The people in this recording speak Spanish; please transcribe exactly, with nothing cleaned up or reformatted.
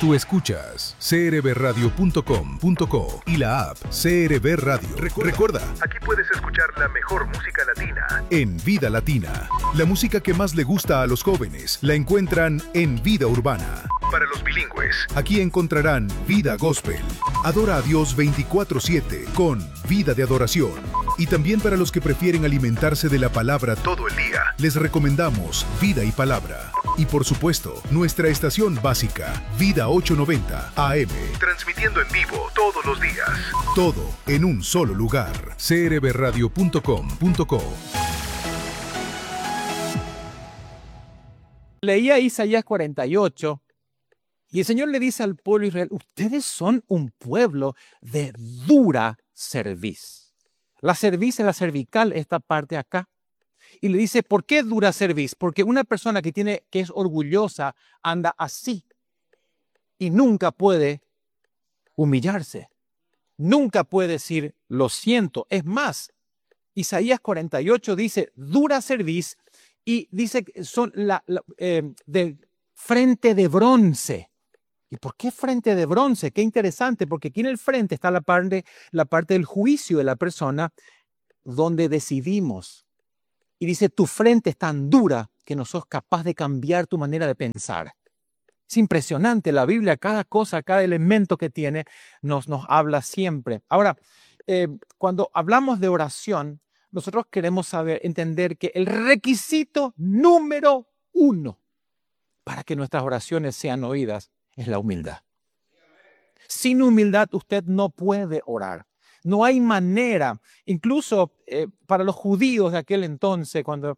Tú escuchas c r b radio punto com punto co y la app C R B Radio. Recuerda, Recuerda, aquí puedes escuchar la mejor música latina en Vida Latina. La música que más le gusta a los jóvenes la encuentran en Vida Urbana. Para los bilingües, aquí encontrarán Vida Gospel. Adora a Dios veinticuatro siete con Vida de Adoración. Y también para los que prefieren alimentarse de la palabra todo el día, les recomendamos Vida y Palabra. Y por supuesto, nuestra estación básica, Vida ochocientos noventa A M, transmitiendo en vivo todos los días. Todo en un solo lugar. c r b radio punto com punto co. Leía Isaías cuarenta y ocho y el Señor le dice al pueblo de Israel: ustedes son un pueblo de dura cerviz. La cerviz es la cervical, esta parte acá. Y le dice, ¿por qué dura cerviz? Porque una persona que, tiene, que es orgullosa anda así y nunca puede humillarse. Nunca puede decir, lo siento. Es más, Isaías cuarenta y ocho dice, dura cerviz, y dice que son la, la, eh, de frente de bronce. ¿Y por qué frente de bronce? Qué interesante, porque aquí en el frente está la parte, la parte del juicio de la persona donde decidimos. Y dice, tu frente es tan dura que no sos capaz de cambiar tu manera de pensar. Es impresionante, la Biblia, cada cosa, cada elemento que tiene, nos, nos habla siempre. Ahora, eh, cuando hablamos de oración, nosotros queremos saber, entender que el requisito número uno para que nuestras oraciones sean oídas es la humildad. Sin humildad usted no puede orar. No hay manera, incluso eh, para los judíos de aquel entonces, cuando